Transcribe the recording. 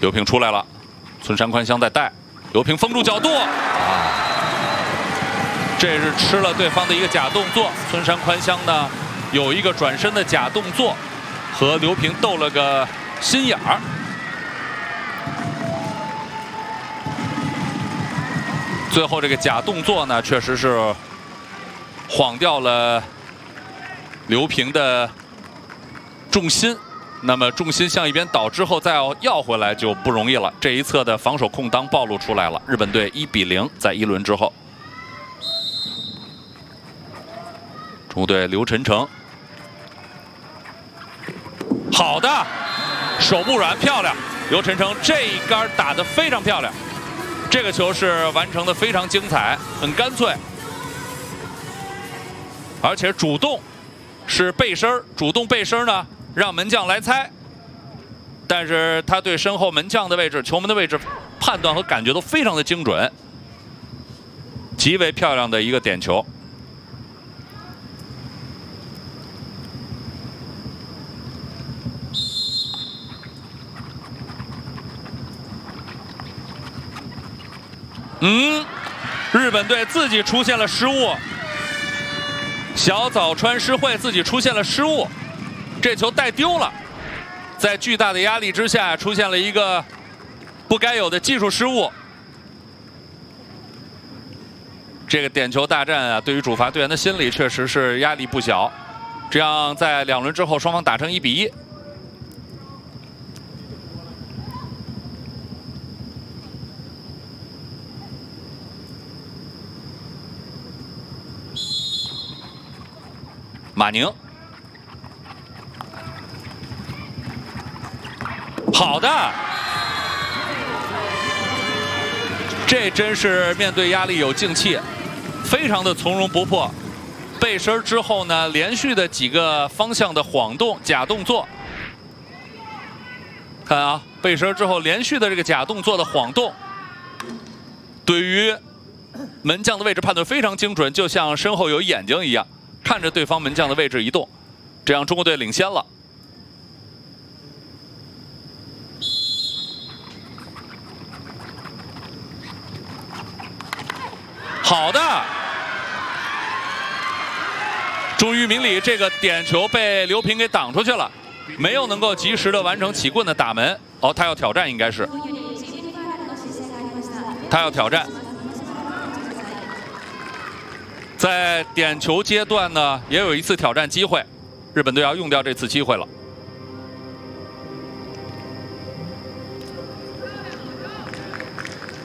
刘平出来了，村山宽香在带，刘平封住角度这是吃了对方的一个假动作。村山宽香呢有一个转身的假动作，和刘平斗了个心眼儿。最后这个假动作呢，确实是晃掉了刘平的重心。那么重心向一边倒之后，再要回来就不容易了。这一侧的防守空当暴露出来了。日本队1比0，在1轮之后。中国队刘晨成，好的，手不软，漂亮。刘晨成这一杆打得非常漂亮，这个球是完成的非常精彩，很干脆，而且主动是背身，主动背身呢让门将来猜，但是他对身后门将的位置、球门的位置判断和感觉都非常的精准，极为漂亮的一个点球。日本队自己出现了失误，小早川诗惠自己出现了失误，这球带丢了，在巨大的压力之下出现了一个不该有的技术失误。这个点球大战啊，对于主罚队员的心理确实是压力不小。这样在2轮之后，双方打成1比1。马宁，好的，这真是面对压力有静气，非常的从容不迫。背身之后呢，连续的几个方向的晃动假动作，看啊，背身之后连续的这个假动作的晃动，对于门将的位置判断非常精准，就像身后有眼睛一样。看着对方门将的位置移动，这样中国队领先了。好的，朱玉明里这个点球被刘平给挡出去了，没有能够及时的完成起棍的打门。哦，他要挑战，应该是他要挑战。在点球阶段呢，也有一次挑战机会，日本队要用掉这次机会了。